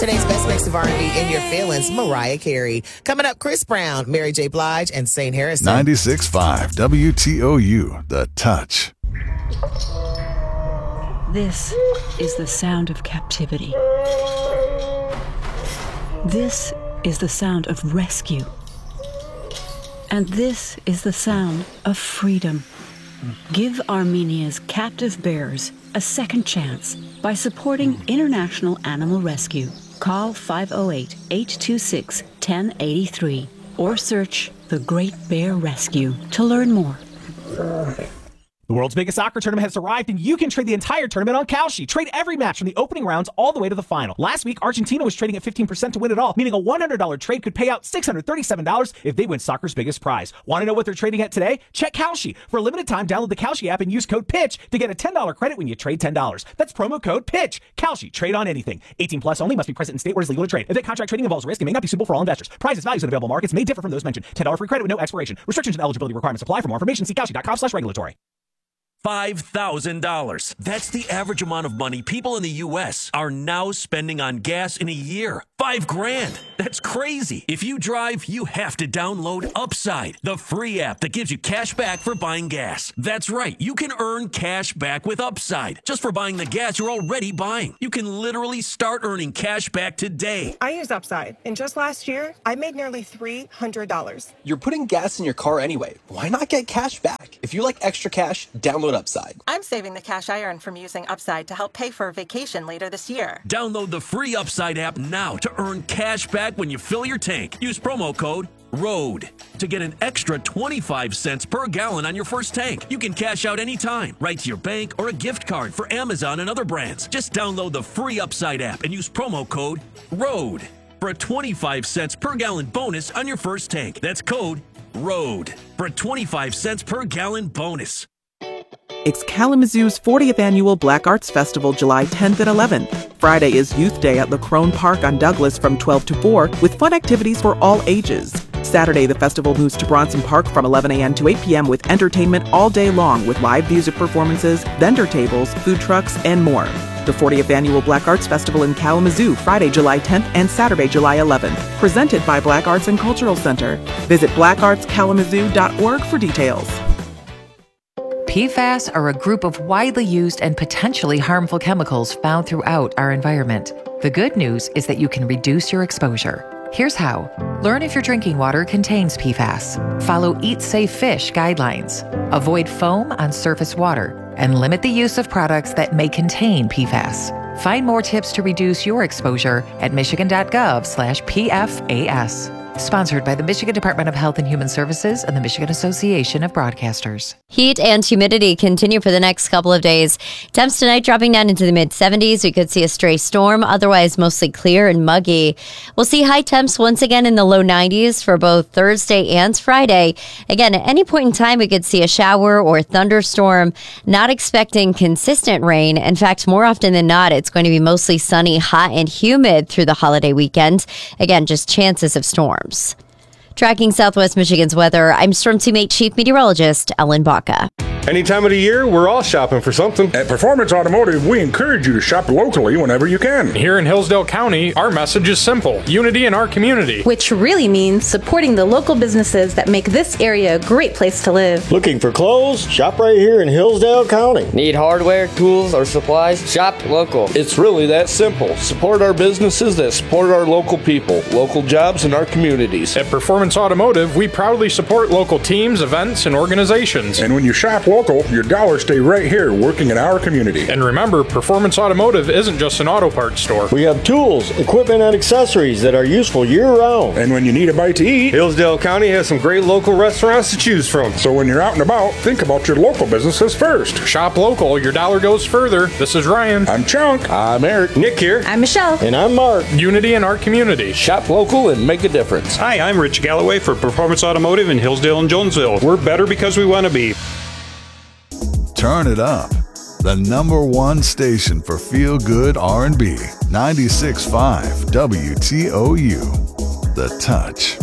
Today's best mix of R&B in your feelings, Mariah Carey. Coming up, Chris Brown, Mary J. Blige, and St. Harrison. 96.5 WTOU, The Touch. This is the sound of captivity. This is the sound of rescue. And this is the sound of freedom. Give Armenia's captive bears a second chance by supporting International Animal Rescue. Call 508-826-1083 or search The Great Bear Rescue to learn more. The world's biggest soccer tournament has arrived, and you can trade the entire tournament on Kalshi. Trade every match from the opening rounds all the way to the final. Last week, Argentina was trading at 15% to win it all, meaning a $100 trade could pay out $637 if they win soccer's biggest prize. Want to know what they're trading at today? Check Kalshi. For a limited time, download the Kalshi app and use code PITCH to get a $10 credit when you trade $10. That's promo code PITCH. Kalshi. Trade on anything. 18 plus only. Must be present in state where it's legal to trade. If that contract trading involves risk, it may not be suitable for all investors. Prices, values, and available markets may differ from those mentioned. $10 free credit with no expiration. Restrictions and eligibility requirements apply. For more information, see Kalshi.com/regulatory. $5,000. That's the average amount of money people in the U.S. are now spending on gas in a year. $5,000. That's crazy. If you drive, you have to download Upside, the free app that gives you cash back for buying gas. That's right. You can earn cash back with Upside just for buying the gas you're already buying. You can literally start earning cash back today. I use Upside, and just last year, I made nearly $300. You're putting gas in your car anyway. Why not get cash back? If you like extra cash, download Upside. I'm saving the cash I earn from using Upside to help pay for a vacation later this year. Download the free Upside app now to earn cash back when you fill your tank. Use promo code ROAD to get an extra 25 cents per gallon on your first tank. You can cash out anytime, right to your bank or a gift card for Amazon and other brands. Just download the free Upside app and use promo code ROAD for a 25 cents per gallon bonus on your first tank. That's code ROAD for a 25 cents per gallon bonus. It's Kalamazoo's 40th Annual Black Arts Festival, July 10th and 11th. Friday is Youth Day at LaCrone Park on Douglas from 12 to 4 with fun activities for all ages. Saturday, the festival moves to Bronson Park from 11 a.m. to 8 p.m. with entertainment all day long with live music performances, vendor tables, food trucks, and more. The 40th Annual Black Arts Festival in Kalamazoo, Friday, July 10th and Saturday, July 11th. Presented by Black Arts and Cultural Center. Visit blackartskalamazoo.org for details. PFAS are a group of widely used and potentially harmful chemicals found throughout our environment. The good news is that you can reduce your exposure. Here's how. Learn if your drinking water contains PFAS. Follow Eat Safe Fish guidelines. Avoid foam on surface water. And limit the use of products that may contain PFAS. Find more tips to reduce your exposure at michigan.gov/PFAS. Sponsored by the Michigan Department of Health and Human Services and the Michigan Association of Broadcasters. Heat and humidity continue for the next couple of days. Temps tonight dropping down into the mid-70s. We could see a stray storm, otherwise mostly clear and muggy. We'll see high temps once again in the low 90s for both Thursday and Friday. Again, at any point in time, we could see a shower or thunderstorm. Not expecting consistent rain. In fact, more often than not, it's going to be mostly sunny, hot, and humid through the holiday weekend. Again, just chances of storms. Tracking Southwest Michigan's weather, I'm Storm Team 8 Chief Meteorologist Ellen Baca. Any time of the year, we're all shopping for something. At Performance Automotive, we encourage you to shop locally whenever you can. Here in Hillsdale County, our message is simple: unity in our community. Which really means supporting the local businesses that make this area a great place to live. Looking for clothes? Shop right here in Hillsdale County. Need hardware, tools, or supplies? Shop local. It's really that simple. Support our businesses that support our local people, local jobs, and our communities. At Performance Automotive, we proudly support local teams, events, and organizations. And when you shop local, your dollars stay right here working in our community. And remember, Performance Automotive isn't just an auto parts store. We have tools, equipment, and accessories that are useful year-round. And when you need a bite to eat, Hillsdale County has some great local restaurants to choose from. So when you're out and about, think about your local businesses first. Shop local, your dollar goes further. This is Ryan. I'm Chunk. I'm Eric. Nick here. I'm Michelle. And I'm Mark. Unity in our community. Shop local and make a difference. Hi, I'm Rich Galloway for Performance Automotive in Hillsdale and Jonesville. We're better because we want to be. Turn it up. The #1 station for feel-good R&B. 96.5 WTOU. The Touch.